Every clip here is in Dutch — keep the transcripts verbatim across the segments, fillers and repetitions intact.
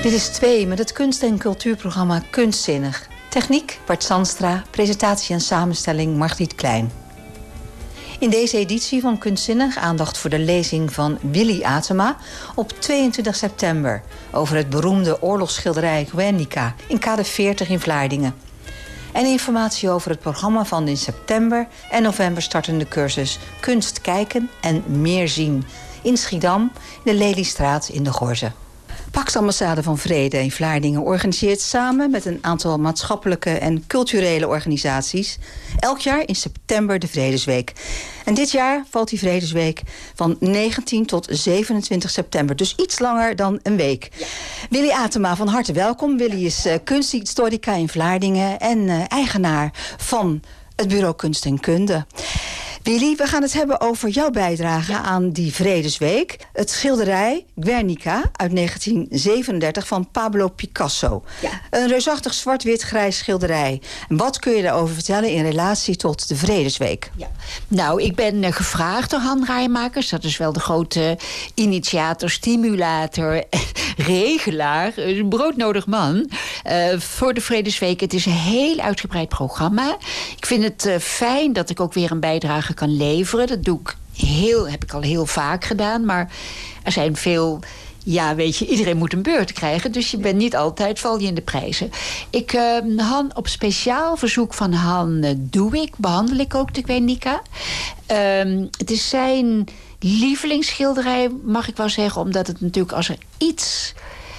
Dit is twee met het kunst- en cultuurprogramma Kunstzinnig. Techniek Bart Zandstra, presentatie en samenstelling Margriet Klein. In deze editie van Kunstzinnig aandacht voor de lezing van Willy Atema op tweeëntwintig september over het beroemde oorlogsschilderij Guernica in kade veertig in Vlaardingen. En informatie over het programma van de in september en november startende cursus Kunst kijken en meer zien in Schiedam, in de Leliestraat in de Gorze. Pax Ambassade van Vrede in Vlaardingen organiseert samen met een aantal maatschappelijke en culturele organisaties elk jaar in september de Vredesweek. En dit jaar valt die Vredesweek van negentien tot zevenentwintig september, dus iets langer dan een week. Ja. Willy Atema, van harte welkom. Willy is uh, kunsthistorica in Vlaardingen en uh, eigenaar van het Bureau Kunst en Kunde. Willy, we gaan het hebben over jouw bijdrage aan die Vredesweek. Het schilderij Guernica uit negentien zevenendertig van Pablo Picasso. Ja. Een reusachtig zwart-wit-grijs schilderij. En wat kun je daarover vertellen in relatie tot de Vredesweek? Ja. Nou, ik ben uh, gevraagd door Han Rijmakers. Dat is wel de grote initiator, stimulator, regelaar. Een broodnodig man uh, voor de Vredesweek. Het is een heel uitgebreid programma. Ik vind het uh, fijn dat ik ook weer een bijdrage kan leveren. Dat doe ik heel, heb ik al heel vaak gedaan. Maar er zijn veel... Ja, weet je, iedereen moet een beurt krijgen. Dus je bent niet altijd, val je in de prijzen. Ik, uh, Han, op speciaal verzoek van Han uh, doe ik, behandel ik ook de Guernica. Uh, het is zijn lievelingsschilderij, mag ik wel zeggen. Omdat het natuurlijk, als er iets...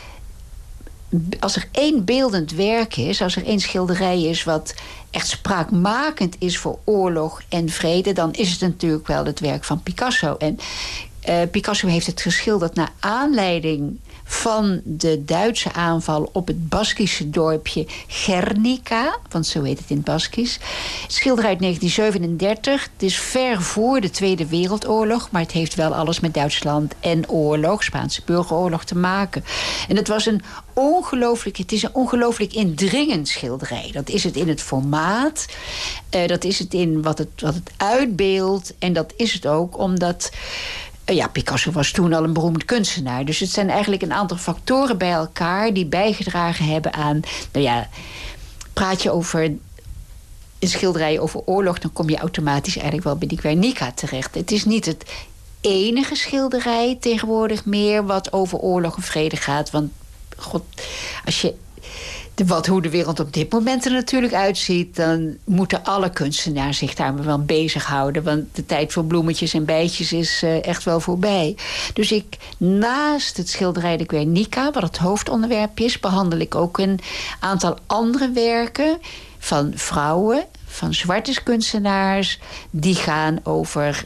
Als er één beeldend werk is, als er één schilderij is wat echt spraakmakend is voor oorlog en vrede, dan is het natuurlijk wel het werk van Picasso. En uh, Picasso heeft het geschilderd naar aanleiding van de Duitse aanval op het Baskische dorpje Guernica, want zo heet het in het Baskisch. Schilderij uit negentien zevenendertig. Het is ver voor de Tweede Wereldoorlog, maar het heeft wel alles met Duitsland en oorlog, Spaanse burgeroorlog, te maken. En het was een ongelooflijk, het is een ongelooflijk indringend schilderij. Dat is het in het formaat, uh, dat is het in wat het, wat het uitbeeldt, en dat is het ook omdat... Ja, Picasso was toen al een beroemd kunstenaar. Dus het zijn eigenlijk een aantal factoren bij elkaar die bijgedragen hebben aan... Nou ja, praat je over een schilderij over oorlog, dan kom je automatisch eigenlijk wel bij die Guernica terecht. Het is niet het enige schilderij tegenwoordig meer wat over oorlog en vrede gaat. Want god, als je... De, wat, hoe de wereld op dit moment er natuurlijk uitziet, dan moeten alle kunstenaars zich daar maar wel bezighouden. Want de tijd voor bloemetjes en bijtjes is uh, echt wel voorbij. Dus ik, naast het schilderij de Guernica, wat het hoofdonderwerp is, behandel ik ook een aantal andere werken van vrouwen, van zwarte kunstenaars, die gaan over...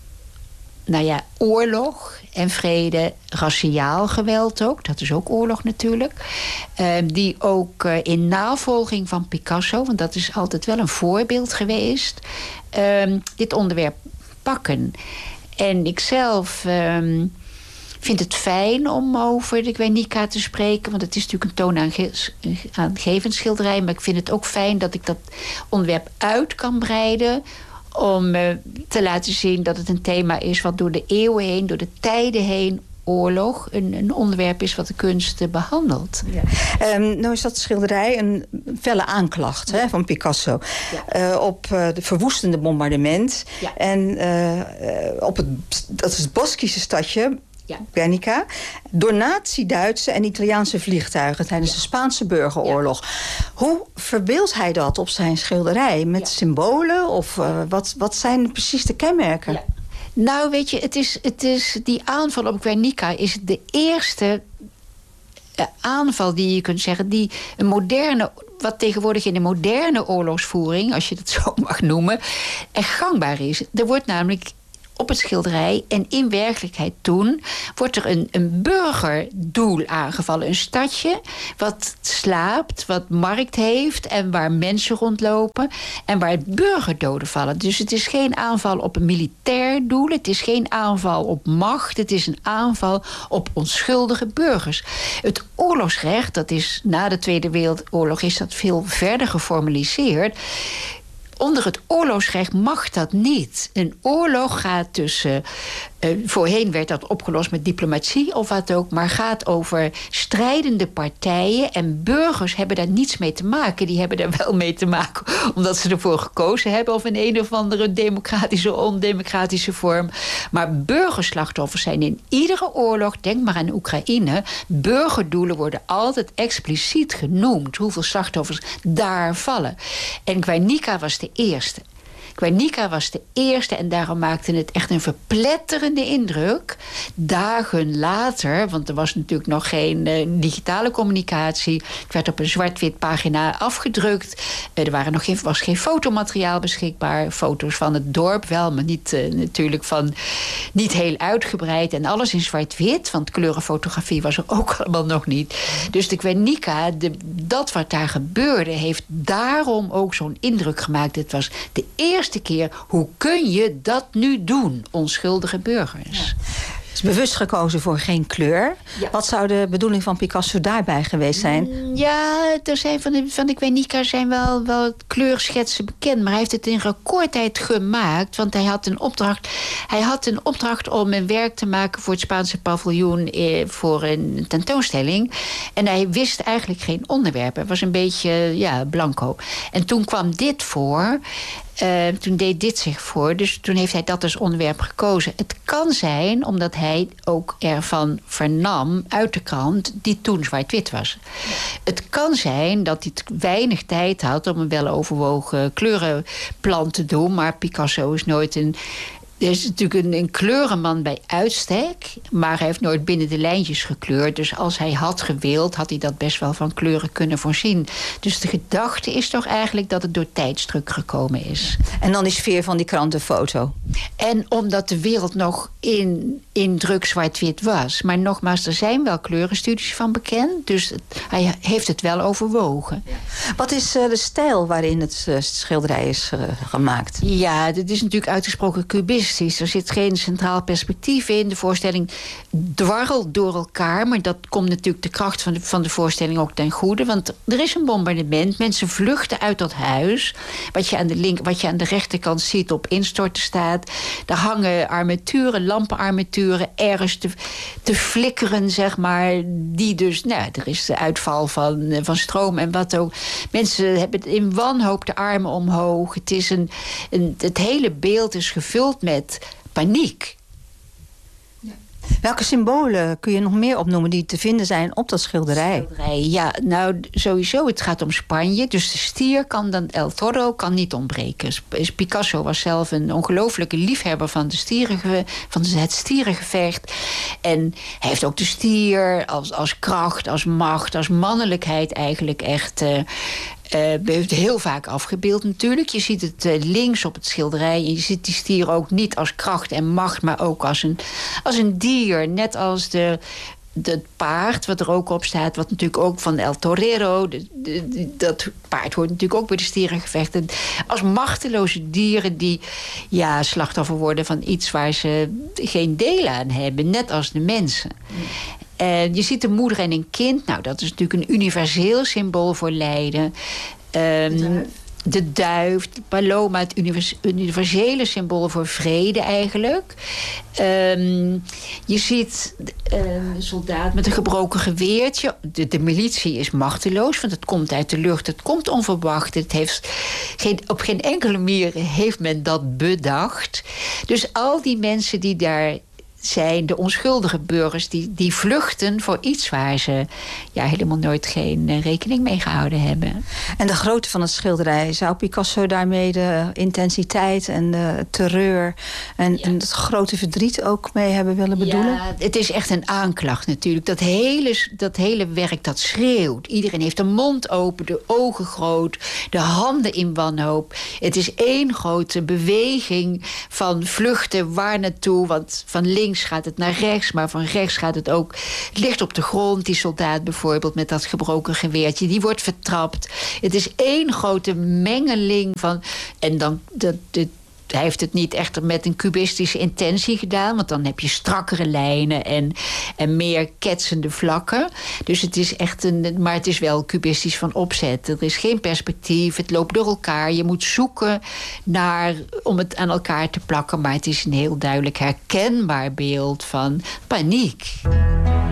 Nou ja, oorlog en vrede, raciaal geweld ook. Dat is ook oorlog natuurlijk. Uh, die ook uh, in navolging van Picasso, want dat is altijd wel een voorbeeld geweest, uh, dit onderwerp pakken. En ik zelf uh, vind het fijn om over de Guernica te spreken, want het is natuurlijk een toonaangevend schilderij. Maar ik vind het ook fijn dat ik dat onderwerp uit kan breiden, om uh, te laten zien dat het een thema is wat door de eeuwen heen, door de tijden heen, oorlog, een, een onderwerp is wat de kunst uh, behandelt. Ja. Um, nou is dat schilderij een felle aanklacht, hè, van Picasso. Ja. Uh, op uh, de verwoestende bombardement. Ja. En uh, uh, op het, dat is het Baskische stadje, ja, Guernica, door Nazi-Duitse en Italiaanse vliegtuigen tijdens ja. de Spaanse burgeroorlog. Ja. Hoe verbeeldt hij dat op zijn schilderij? Met ja. symbolen? Of uh, wat, wat zijn precies de kenmerken? Ja. Nou, weet je, het is, het is, die aanval op Guernica is de eerste uh, aanval die je kunt zeggen, die een moderne, wat tegenwoordig in de moderne oorlogsvoering, als je dat zo mag noemen, echt gangbaar is. Er wordt namelijk op het schilderij en in werkelijkheid toen wordt er een, een burgerdoel aangevallen. Een stadje wat slaapt, wat markt heeft en waar mensen rondlopen en waar burgerdoden vallen. Dus het is geen aanval op een militair doel. Het is geen aanval op macht. Het is een aanval op onschuldige burgers. Het oorlogsrecht, dat is na de Tweede Wereldoorlog is dat veel verder geformaliseerd. Onder het oorlogsrecht mag dat niet. Een oorlog gaat tussen Uh, voorheen werd dat opgelost met diplomatie of wat ook, maar gaat over strijdende partijen en burgers hebben daar niets mee te maken. Die hebben daar wel mee te maken omdat ze ervoor gekozen hebben of in een of andere democratische of ondemocratische vorm. Maar burgerslachtoffers zijn in iedere oorlog, denk maar aan Oekraïne, burgerdoelen worden altijd expliciet genoemd. Hoeveel slachtoffers daar vallen. En Guernica was de eerste. Guernica was de eerste en daarom maakte het echt een verpletterende indruk. Dagen later, want er was natuurlijk nog geen uh, digitale communicatie. Het werd op een zwart-wit pagina afgedrukt. Uh, er waren nog geen, was geen fotomateriaal beschikbaar. Foto's van het dorp wel, maar niet, uh, natuurlijk van, niet heel uitgebreid. En alles in zwart-wit, want kleurenfotografie was er ook allemaal nog niet. Dus de Guernica, de, dat wat daar gebeurde, heeft daarom ook zo'n indruk gemaakt. Het was de eerste eerste keer, hoe kun je dat nu doen, onschuldige burgers? Ja. Het is bewust gekozen voor geen kleur. Ja. Wat zou de bedoeling van Picasso daarbij geweest zijn? Ja, er zijn van de, van de Guernica zijn wel, wel kleurschetsen bekend. Maar hij heeft het in recordtijd gemaakt. Want hij had een opdracht, hij had een opdracht om een werk te maken voor het Spaanse paviljoen eh, voor een tentoonstelling. En hij wist eigenlijk geen onderwerp. Hij was een beetje ja, blanco. En toen kwam dit voor. Uh, toen deed dit zich voor. Dus toen heeft hij dat als onderwerp gekozen. Het kan zijn, omdat hij ook ervan vernam uit de krant die toen zwart-wit was. Het kan zijn dat hij weinig tijd had om een weloverwogen kleurenplan te doen. Maar Picasso is nooit een... Er is natuurlijk een, een kleurenman bij uitstek, maar hij heeft nooit binnen de lijntjes gekleurd. Dus als hij had gewild, had hij dat best wel van kleuren kunnen voorzien. Dus de gedachte is toch eigenlijk dat het door tijdsdruk gekomen is. En dan die sfeer van die krant de foto. En omdat de wereld nog in, in druk zwart-wit was. Maar nogmaals, er zijn wel kleurenstudies van bekend. Dus het, hij heeft het wel overwogen. Ja. Wat is uh, de stijl waarin het uh, schilderij is uh, gemaakt? Ja, dit is natuurlijk uitgesproken cubistisch. Er zit geen centraal perspectief in. De voorstelling dwarrelt door elkaar. Maar dat komt natuurlijk de kracht van de, van de voorstelling ook ten goede. Want er is een bombardement. Mensen vluchten uit dat huis. Wat je aan de, link, wat je aan de rechterkant ziet op instorten staat. Daar hangen armaturen, lampenarmaturen ergens te, te flikkeren, zeg maar. Die dus, nou, er is de uitval van, van stroom en wat ook. Mensen hebben in wanhoop de armen omhoog. Het, is een, een, het hele beeld is gevuld met paniek. Ja. Welke symbolen kun je nog meer opnoemen die te vinden zijn op dat schilderij? schilderij ja, nou sowieso, het gaat om Spanje. Dus de stier kan dan, El Toro kan niet ontbreken. Picasso was zelf een ongelofelijke liefhebber van, de stieren, van het stierengevecht. En hij heeft ook de stier als, als kracht, als macht, als mannelijkheid eigenlijk echt... Uh, Uh, heeft heel vaak afgebeeld natuurlijk. Je ziet het uh, links op het schilderij. En je ziet die stier ook niet als kracht en macht, maar ook als een, als een dier. Net als de, de, het paard, wat er ook op staat. Wat natuurlijk ook van El Torero. De, de, de, dat paard hoort natuurlijk ook bij de stierengevechten. Als machteloze dieren die ja, slachtoffer worden van iets waar ze geen deel aan hebben. Net als de mensen. Mm. Uh, je ziet een moeder en een kind. Nou, dat is natuurlijk een universeel symbool voor lijden. Um, de duif. De duif, de paloma, het univers- universele symbool voor vrede eigenlijk. Um, je ziet uh, een soldaat met een gebroken geweertje. De, de militie is machteloos, want het komt uit de lucht. Het komt onverwacht. Het heeft geen, op geen enkele manier heeft men dat bedacht. Dus al die mensen die daar... zijn de onschuldige burgers die, die vluchten voor iets waar ze ja, helemaal nooit geen uh, rekening mee gehouden hebben. En de grootte van het schilderij, zou Picasso daarmee de intensiteit en de terreur en, ja. en het grote verdriet ook mee hebben willen bedoelen? Ja, het is echt een aanklacht natuurlijk. Dat hele, dat hele werk, dat schreeuwt. Iedereen heeft de mond open, de ogen groot, de handen in wanhoop. Het is één grote beweging van vluchten waar naartoe, want van links gaat het naar rechts, maar van rechts gaat het ook... Het ligt op de grond, die soldaat bijvoorbeeld... met dat gebroken geweertje, die wordt vertrapt. Het is één grote mengeling van... En dan de, de, hij heeft het niet echt met een cubistische intentie gedaan, want dan heb je strakkere lijnen en, en meer ketsende vlakken. Dus het is echt een, maar het is wel cubistisch van opzet. Er is geen perspectief, het loopt door elkaar. Je moet zoeken naar, om het aan elkaar te plakken, maar het is een heel duidelijk herkenbaar beeld van paniek.